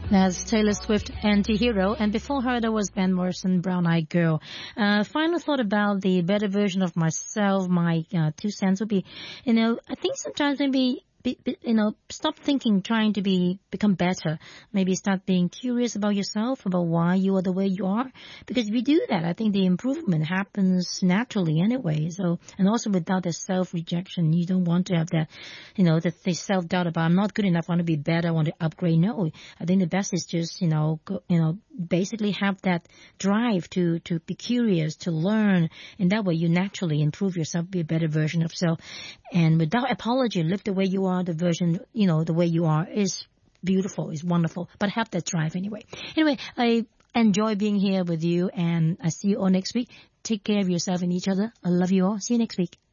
That's Taylor Swift, Anti-Hero, and before her there was Van Morrison, Brown Eyed Girl. Final thought about the better version of myself, my 2 cents would be, I think sometimes maybe stop thinking, trying to become better. Maybe start being curious about yourself, about why you are the way you are. Because if you do that, I think the improvement happens naturally anyway. So, and also without the self-rejection, you don't want to have that, the self-doubt about I'm not good enough, I want to be better, I want to upgrade. No, I think the best is just, basically have that drive to be curious, to learn. And that way you naturally improve yourself, be a better version of self. And without apology, live the way you are, the version, the way you are is beautiful, is wonderful. But have that drive anyway. Anyway, I enjoy being here with you, and I see you all next week. Take care of yourself and each other. I love you all. See you next week.